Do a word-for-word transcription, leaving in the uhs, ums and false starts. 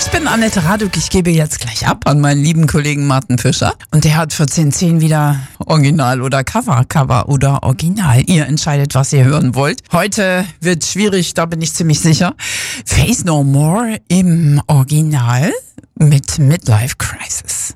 Ich bin Annette Raduk, ich gebe jetzt gleich ab an meinen lieben Kollegen Martin Fischer. Und der hat für zehn zehn wieder Original oder Cover, Cover oder Original. Ihr entscheidet, was ihr hören wollt. Heute wird schwierig, da bin ich ziemlich sicher. Faith No More im Original mit Midlife Crisis.